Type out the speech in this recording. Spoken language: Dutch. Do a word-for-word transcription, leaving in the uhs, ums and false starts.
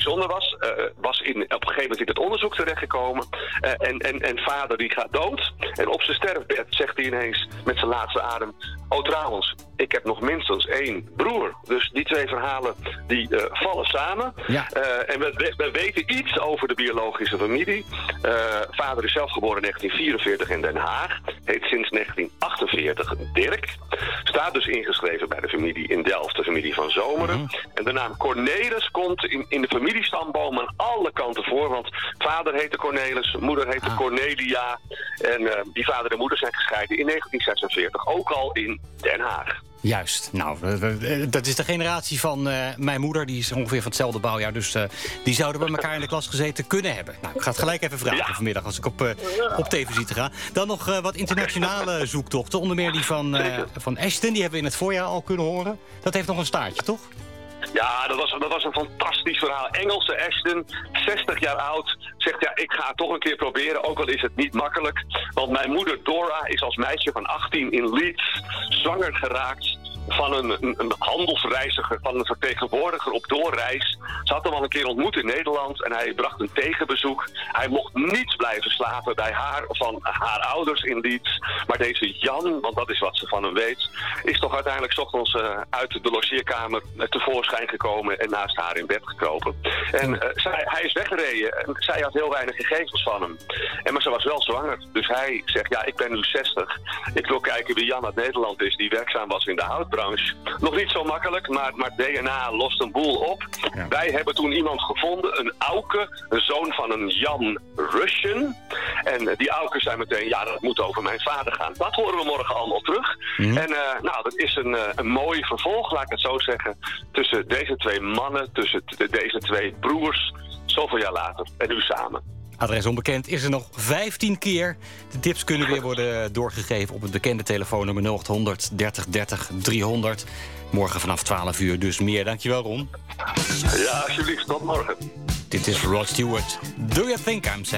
bijzonder was, uh, was in, op een gegeven moment in het onderzoek terechtgekomen. Uh, en, en, en vader die gaat dood. En op zijn sterfbed zegt hij ineens met zijn laatste adem... Oh trouwens, ik heb nog minstens één broer. Dus die twee verhalen die uh, vallen samen. Ja. Uh, en we, we weten iets over de biologische familie. Uh, vader is zelf geboren in negentien vierenveertig in Den Haag. Heet sinds negentien achtenveertig Dirk. Staat dus ingeschreven bij de familie in Delft, de familie van Zomeren. Mm-hmm. En de naam Cornelis komt in, in de familiestamboom aan alle kanten voor. Want vader heette Cornelis, moeder heette ah. Cornelia. En uh, die vader en moeder zijn gescheiden in negentien zesenveertig. Ook al in Den Haag. Juist. Nou, dat is de generatie van uh, mijn moeder. Die is ongeveer van hetzelfde bouwjaar. Dus uh, die zouden bij elkaar in de klas gezeten kunnen hebben. Nou, ik ga het gelijk even vragen ja. vanmiddag als ik op, uh, op televisie ga. Dan nog uh, wat internationale zoektochten. Onder meer die van, uh, van Ashton. Die hebben we in het voorjaar al kunnen horen. Dat heeft nog een staartje, toch? Ja, dat was, dat was een fantastisch verhaal. Engelse Ashton, zestig jaar oud, zegt ja, ik ga het toch een keer proberen. Ook al is het niet makkelijk. Want mijn moeder Dora is als meisje van achttien in Leeds zwanger geraakt van een, een, een handelsreiziger, van een vertegenwoordiger op doorreis. Ze had hem al een keer ontmoet in Nederland en hij bracht een tegenbezoek. Hij mocht niet blijven slapen bij haar of van haar ouders in Leeds. Maar deze Jan, want dat is wat ze van hem weet, is toch uiteindelijk 's ochtends uh, uit de logeerkamer uh, tevoorschijn gekomen en naast haar in bed gekropen. En uh, zij, hij is weggereden en zij had heel weinig gegevens van hem. En, maar ze was wel zwanger. Dus hij zegt, ja, ik ben nu zestig. Ik wil kijken wie Jan uit Nederland is, die werkzaam was in de houtbranche. Nog niet zo makkelijk, maar, maar D N A lost een boel op. Ja. Wij hebben toen iemand gevonden, een Auke, een zoon van een Jan Russian. En uh, die Auke zei meteen, ja, dat moet over mijn vader gaan. Dat horen we morgen allemaal terug. Mm-hmm. En uh, nou, dat is een, uh, een mooi vervolg, laat ik het zo zeggen, tussen deze twee mannen, tussen t- deze twee broers, zoveel jaar later. En nu samen. Adres onbekend is er nog vijftien keer. De tips kunnen weer worden doorgegeven op het bekende telefoonnummer nul acht honderd dertig dertig driehonderd. Morgen vanaf twaalf uur dus meer. Dankjewel, Ron. Ja, alsjeblieft. Tot morgen. Dit is Rod Stewart. Do you think I'm sexy?